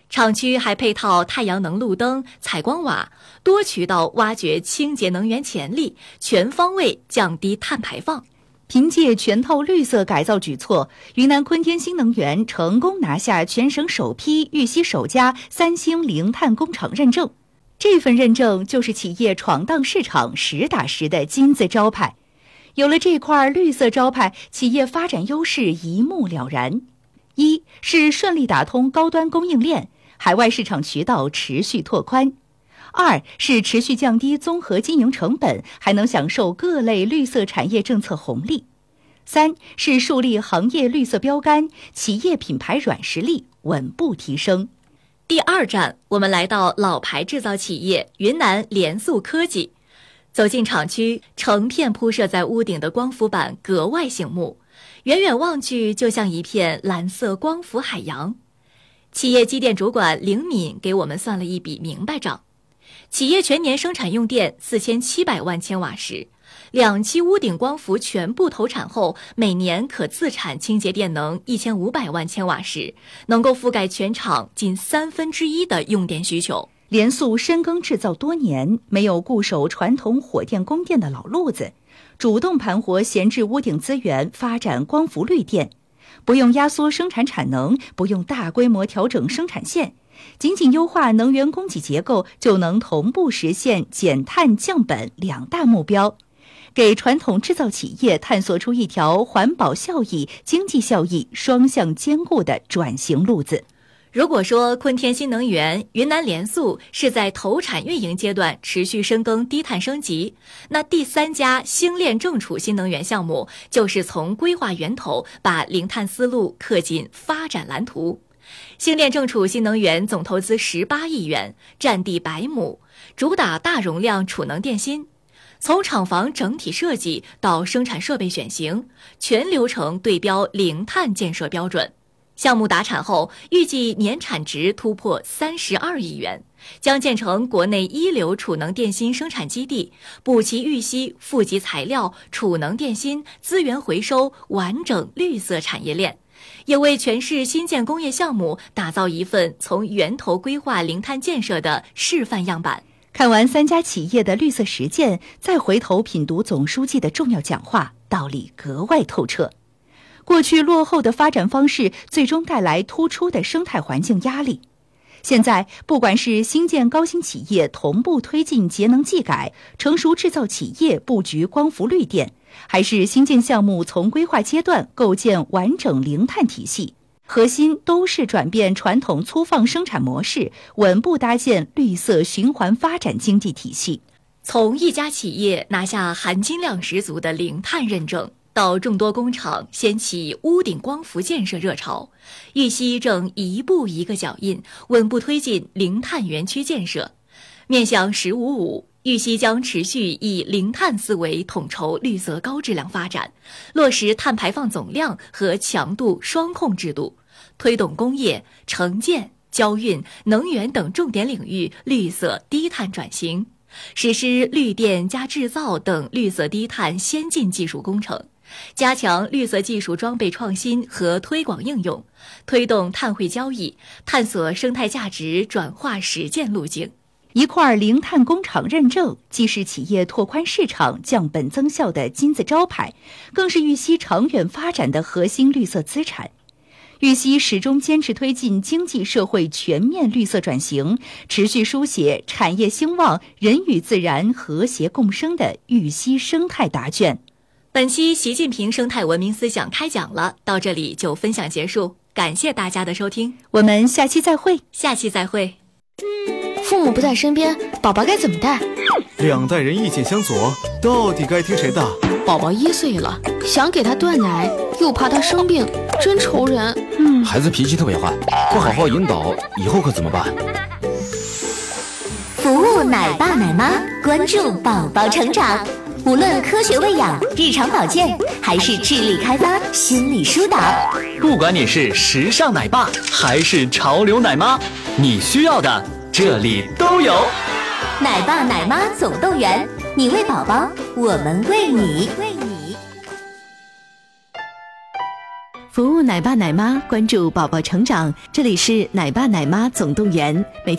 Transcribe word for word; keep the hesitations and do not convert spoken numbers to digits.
厂区还配套太阳能路灯、采光瓦，多渠道挖掘清洁能源潜力，全方位降低碳排放。 凭借全套绿色改造举措，云南昆天新能源成功拿下全省首批、玉溪首家三星零碳工厂认证。这份认证就是企业闯荡市场、实打实的金字招牌。有了这块绿色招牌，企业发展优势一目了然。一是顺利打通高端供应链，海外市场渠道持续拓宽；二是持续降低综合经营成本，还能享受各类绿色产业政策红利；三是树立行业绿色标杆，企业品牌软实力稳步提升。 第二站，我们来到老牌制造企业云南联塑科技。走进厂区，成片铺设在屋顶的光伏板格外醒目，远远望去就像一片蓝色光伏海洋。企业机电主管凌敏给我们算了一笔明白账，企业全年生产用电四千七百万千瓦时，两期屋顶光伏全部投产后，每年可自产清洁电能一千五百万千瓦时，能够覆盖全厂近三分之一的用电需求。 联塑深耕制造多年，没有固守传统火电供电的老路子，主动盘活闲置屋顶资源，发展光伏绿电，不用压缩生产产能，不用大规模调整生产线，仅仅优化能源供给结构，就能同步实现减碳降本两大目标，给传统制造企业探索出一条环保效益、经济效益双向兼顾的转型路子。 如果说昆天新能源、云南联塑是在投产运营阶段持续深耕低碳升级，那第三家星链正储新能源项目就是从规划源头把零碳思路刻进发展蓝图。星链正储新能源总投资十八亿元，占地百亩，主打大容量储能电芯。从厂房整体设计到生产设备选型，全流程对标零碳建设标准。项目达产后，预计年产值突破三十二亿元，将建成国内一流储能电芯生产基地，补齐玉溪负极材料、储能电芯、资源回收完整绿色产业链，也为全市新建工业项目打造一份从源头规划零碳建设的示范样板。 看完三家企业的绿色实践，再回头品读总书记的重要讲话，道理格外透彻。过去落后的发展方式，最终带来突出的生态环境压力。现在，不管是新建高新企业同步推进节能技改，成熟制造企业布局光伏绿电，还是新建项目从规划阶段构建完整零碳体系，核心都是转变传统粗放生产模式，稳步搭建绿色循环发展经济体系。 从一家企业拿下含金量十足的零碳认证，到众多工厂掀起屋顶光伏建设热潮，玉溪正一步一个脚印，稳步推进零碳园区建设。面向“十五五”，玉溪将持续以零碳思维统筹绿色高质量发展，落实碳排放总量和强度双控制度，推动工业、城建、交运、能源等重点领域绿色低碳转型，实施绿电加制造等绿色低碳先进技术工程，加强绿色技术装备创新和推广应用，推动碳汇交易，探索生态价值转化实践路径。 一块零碳工厂认证，既是企业拓宽市场、降本增效的金字招牌，更是玉溪长远发展的核心绿色资产。玉溪始终坚持推进经济社会全面绿色转型，持续书写产业兴旺、人与自然和谐共生的玉溪生态答卷。 本期习近平生态文明思想开讲了，到这里就分享结束，感谢大家的收听， 我们下期再会。 下期再会。 父母不在身边，宝宝该怎么带？ 两代人意见相左，到底该听谁的？ 宝宝一岁了，想给他断奶，又怕他生病，真愁人。 嗯，孩子脾气特别坏，不好好引导，以后可怎么办？ 服务奶爸奶妈，关注宝宝成长。无论科学喂养、日常保健，还是智力开发、心理疏导， 不管你是时尚奶爸还是潮流奶妈，你需要的这里都有。 奶爸奶妈总动员，你喂宝宝，我们喂你。 服务奶爸奶妈，关注宝宝成长。这里是奶爸奶妈总动员，每